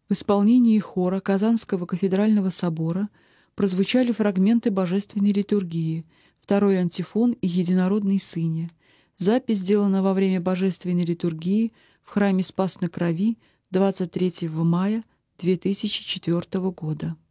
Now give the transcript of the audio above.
В исполнении хора Казанского кафедрального собора прозвучали фрагменты божественной литургии, второй антифон и единородный Сыне. Запись сделана во время божественной литургии в храме Спас на Крови 23 мая 2004 года.